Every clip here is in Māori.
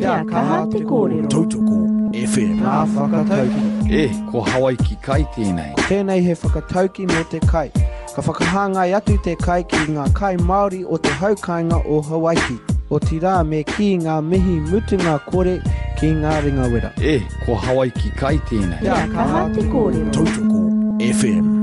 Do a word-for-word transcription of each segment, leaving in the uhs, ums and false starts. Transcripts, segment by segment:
Kia kaha te kōrero. Tautoko F M. Ngā whakatauki. E, ko Hawaii ki kai tēnei. Ko tēnei he whakatauki mō te kai. Ka whakahāngai atu te kai ki ngā kai Māori o te haukainga o Hawaii. O ti rā me ki ngā mihi mutunga kore ki ngā ringa wera. E, ko Hawaii ki kai tēnei. Kia kaha te kōrero. Tautoko F M.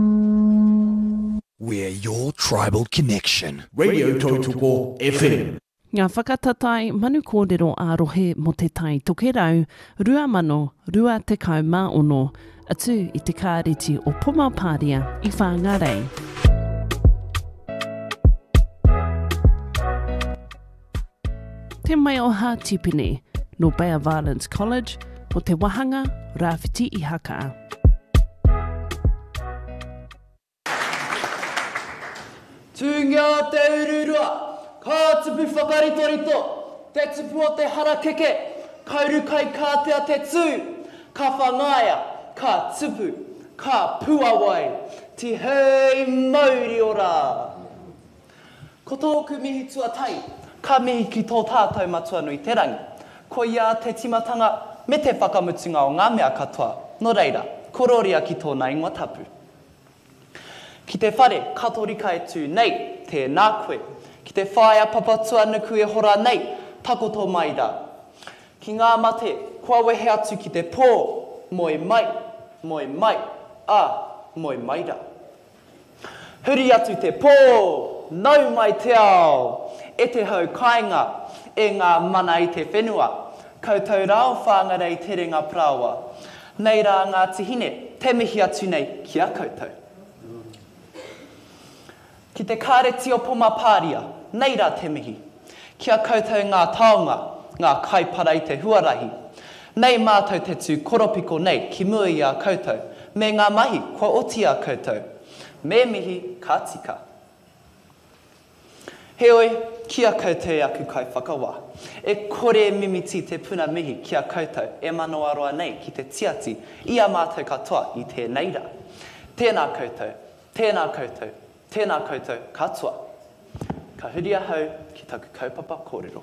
We're your tribal connection. Radio Tautoko F M. Ngā whakatatai manu kōrero ārohe mo te tai toke rau, rua mano, rua te kau mā ono, atu i te kāreti o Pomapāria i Whāngarei. Te mai o Hātipine, no Bay of Islands College, po te wahanga, rāwhiti i haka. Tūngia te ururua, ka tupu whakaritorito, te tupu o te harakeke, kauru kai kātea te tū, ka whangaia, ka tupu, ka puawai, ti hei mauri o rā. Ko tōku mihi tuatai, ka mihi ki tō tātou matuanui te rangi, ko ia te timatanga me te whakamutunga o ngā mea katoa, no reira, kororia ki tōna ingoa tapu. Ki te whare, katorika e tū nei, te nākoe. Ki te whaia papatua nuku e hora nei, takoto mai rā. Ki ngā mate, kua wehe atu ki te pō, moi mai, moi mai, a, moi mai rā. Huri atu te pō, nau mai te ao, e te hau kāinga, e ngā mana i te whenua, koutou rao whāngarei te ringa prawa. Nei rā ngā tihine, te mihi atu nei ki a koutou. Ki te kāreti o Pomapāria, nei rā te mihi. Kia koutou ngā taonga, ngā kaipara i te huarahi. Nei mātou te tū koropiko nei ki mua i a koutou, me ngā mahi kua oti a koutou. Me mihi ka tika. Heoi, kia koutou aku kai whakawā. E kore mimiti te puna mihi kia koutou e mano aroa nei ki te tiati i a mātou katoa i tēnei rā. Tēnā koutou, tēnā koutou. Tēnā koutou katoa, ka huri ahau ki taku kaupapa kōrero.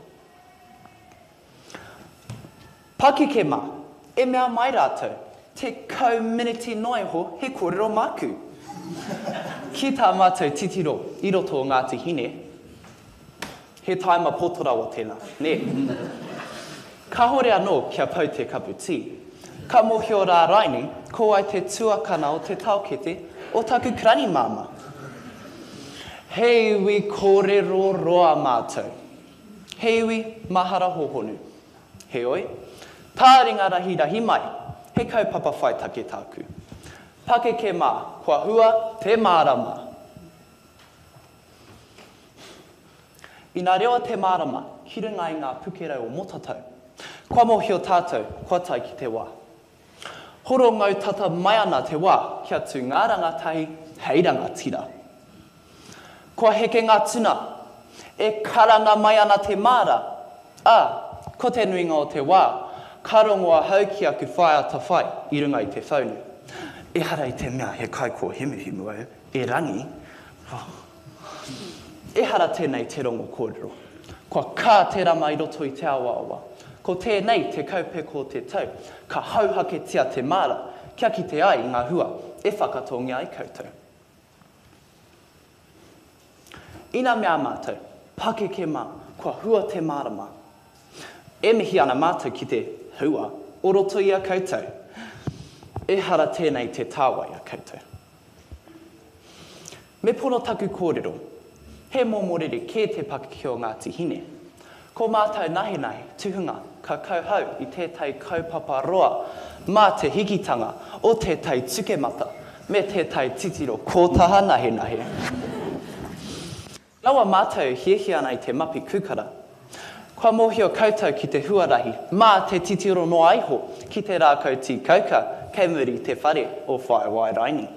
Pakike mā, e mea mai rātou, te kau-miniti noi ho he kōrero māku. Ki tā mātou titiro i roto o ngā tihine, he taima potora o tēnā, ne? Ka hore anō kia pau te kaputi. Ka mohio rā raini, ko ai te tuakana o te taukete o taku krani māma. Heiwi kōrero roa mātou. Heiwi mahara hohonu. Heoi, tāringa rahi rahi mai, he kaupapa whai take tāku. Pakeke mā, kua hua te mārama. I nā reo te mārama, hi runga i ngā pukerau o motatau. Kua mohio tātou, kua tai ki te wā. Horo ngau tata mai ana te wā, kia tū ngā rangatahi, hei rangatira. Kua heke ngā tuna, e karanga mai ana te māra. A, ko te nuinga o te wā, karongoa hauki aku whai ata whai i runga i te whaunu. E hara i te mea he kaikoa himu himu au, e rangi. Oh. E hara tēnei te rongo kōrero. Kua kā te rama i roto i te awa awa. Ko tēnei te kaupe ko te tau, ka hauhake tia te māra, kia ki te ai i ngā hua, e whakatongia i koutou. Ina mea mātou, pakeke mā, kua hua te mārama. E mihi ana mātou ki te hua, o roto i a koutou. E hara tēnei te tāwai a koutou. Me pono taku kōrero, he mōmorere kē te pakeke o ngā tihine. Ko mātou nahi nahi, tuhunga, ka kauhau i tētai kaupapa roa, mā te hikitanga o tētai tukemata, me tētai titiro kōtaha nahi nahi. Lawa mātou hiehia ana i te mapi kukara. Kua mohio koutou ki te huarahi, mā te titiro no aiho ki te rākau ti kauka, kei muri te whare o whai wai raini.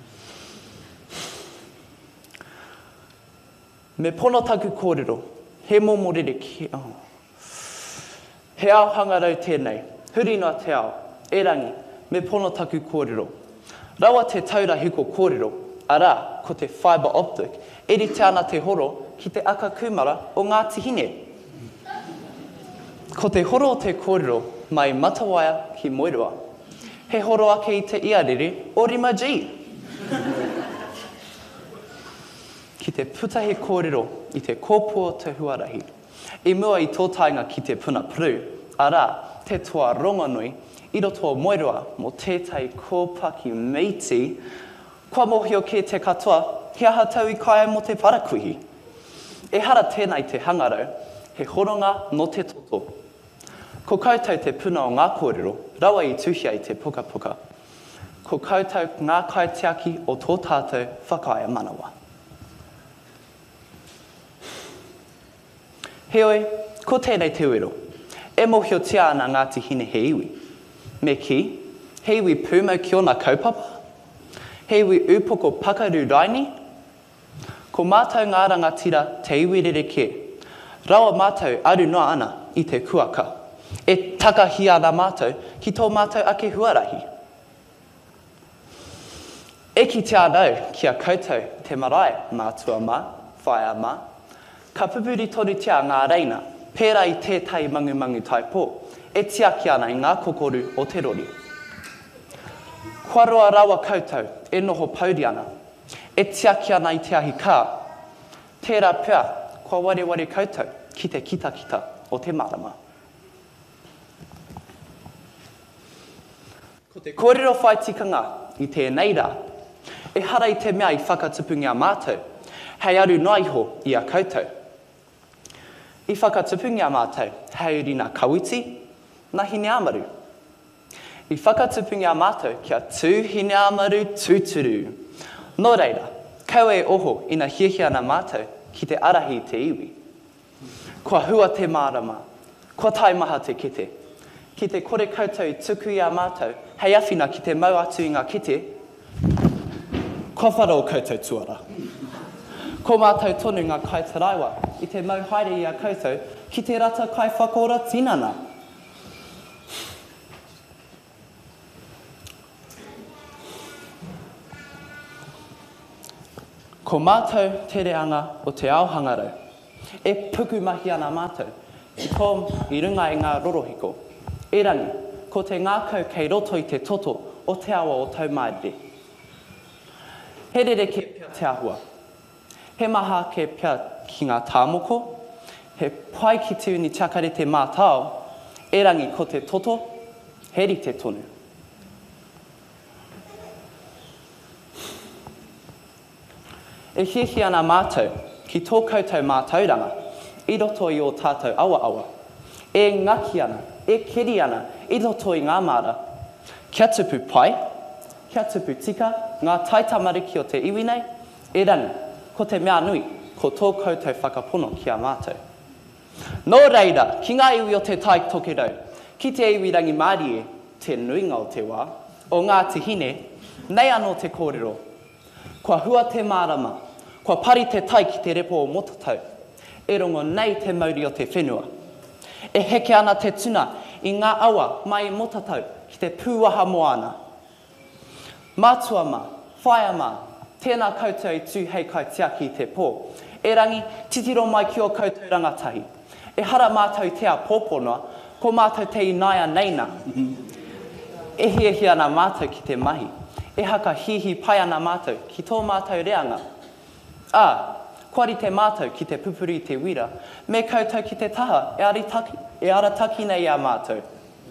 Me pono taku kōrero, he mōmorere ki... Oh. He ao hangarau tēnei, huri noa te ao, e rangi, me pono taku kōrero. Rawa te taura hiko kōrero, arā, ko te fibre optic, eri te ana te horo ki te aka kumara o ngā tihine. ko te horo o te kōrero mai matawaia ki Moeroa. He horo ake i te iarere o Rimaji. Ki te putahi kōrero i te kōpua te huarahi. I mua i tō tainga ki te puna pru, ara te toa rongonui, i roto o Moeroa mo tētai kōpaki meiti, kua mohio ki te katoa, he aha tau i kai mo te parakuhi. E hara tēnei te hangarau, he horonga no te toto. Ko koutou te puna o ngā kōrero, rawa i tuhia i te puka puka. Ko koutou ngā kaitiaki o tō tātou whakaia manawa. Heoi, ko tēnei te uero. E mohio tia ana Ngāti Hine he iwi. Me ki, he iwi pūmau ki ona kaupapa. He iwi upoko pakaru raini. Ko mātou ngā rangatira te iwi rereke. Rawa mātou aru noa ana i te kuaka. E takahi ana mātou ki tō mātou ake huarahi. E ki te anau kia koutou te marae mātua mā, whaia mā. Ka pupuri toru tia ngā reina, pērā i tētai mangu mangu taipō, e tiaki ana i ngā kokoru o te rori. Kua roa rawa koutou e noho pauri ana, e tiaki ana i te ahi kā. Tērā pia, kua ware ware koutou ki te kita kita o te marama. Ko te kōrero whaitikanga i tēnei rā, e hara i te mea i whakatupungi a mātou, hei aru noiho i a koutou. I whakatupungi a mātou, hei rina kawiti, na hine amaru. I whakatupungi a mātou kia tū hine amaru tūturu. Nō reira, kau e oho ina hiehia na mātou ki te arahi te iwi. Kua hua te mārama, kua tai maha te kete. Ki te kore koutou i tuku i a mātou, hei awhina ki te mau atu i ngā kete, kua whara o koutou tuara. Ko mātou tonu ngā kaitaraiwa i te mau haere i a koutou ki te rata kai whakora tinana. Ko mātou tere anga o te ao hangarau, e puku mahi ana mātou i tōm i runga i ngā rorohiko. E rangi, ko te ngākau kei roto i te toto o te awa o tau maere. He rere ke pia te ahua. He maha ke pia ki ngā tāmoko, he pai ki te uni tiakare te mātao, e rangi ko te toto, heri te tonu. E hihi ana mātou ki tō koutou mātauranga, i roto i o tātou awa awa. E ngaki ana, e keri ana, i roto i ngā māra. Kia tupu pai, kia tupu tika, ngā taitamariki o te iwi nei, e rangi. Ko te mea nui, ko tō koutou whakapono ki a mātou. Nō reira, ki ngā iwi o te tai tokerau, ki te iwi rangi Māori e, te nuinga o te wā, o Ngāti Hine, nei anō te kōrero. Kua hua te mārama, kua pari te tai ki te repo o motatau, e rongo nei te mauri o te whenua. E heke ana te tuna i ngā awa mai motatau ki te pūaha moana. Mātua mā, whaia mā, tēnā koutou i tū hei kai tiaki i te pō. E rangi, titiro mai ki o koutou rangatahi. E hara mātou te a pōponoa, ko mātou te inaia neina. E hihi ana mātou ki te mahi. E haka hihi pai ana mātou ki tō mātou reanga. Ā, kuari te mātou ki te pupuri i te wira, me koutou ki te taha e, aritaki, e arataki nei a mātou.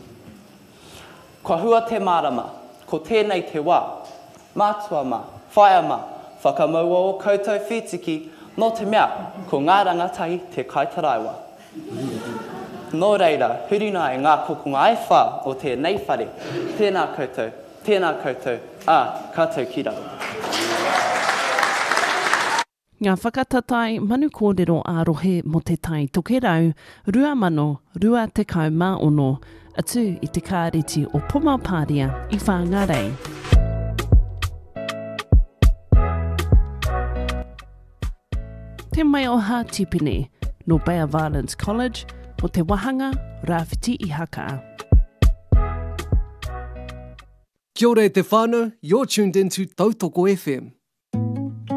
Kua hua te mārama, ko tēnei te wā, mātua mā, whaia mā, whakamaua o koutou whitiki, no te mea, ko ngā rangatahi te kaitaraiwa. Nō reira, hurina e ngā kokonga ai whā o tēnei whare, tēnā koutou, tēnā koutou, ā, kātou ki rau. Ngā whakatatai manu kōrero ārohe mo te tai toke rau, rua mano, rua te kau mā ono, atu i te kāreti o Pumapāria i Whāngarei. Te mai o hā tipine, no Bay of Islands College, o te wahanga, rāwhiti i haka. Kia ora e te whānau, you're tuned into Tautoko F M.